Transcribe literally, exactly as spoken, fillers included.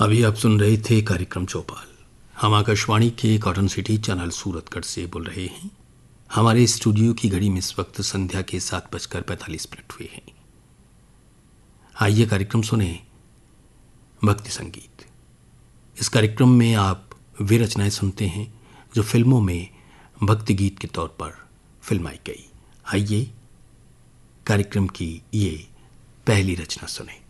अभी आप सुन रहे थे कार्यक्रम चौपाल। हम आकाशवाणी के कॉटन सिटी चैनल सूरतगढ़ से बोल रहे हैं। हमारे स्टूडियो की घड़ी में इस वक्त संध्या के सात बजकर पैंतालीस मिनट हुए हैं। आइए कार्यक्रम सुने भक्ति संगीत। इस कार्यक्रम में आप वे रचनाएं सुनते हैं जो फिल्मों में भक्ति गीत के तौर पर फिल्माई गई। आइए कार्यक्रम की ये पहली रचना सुने।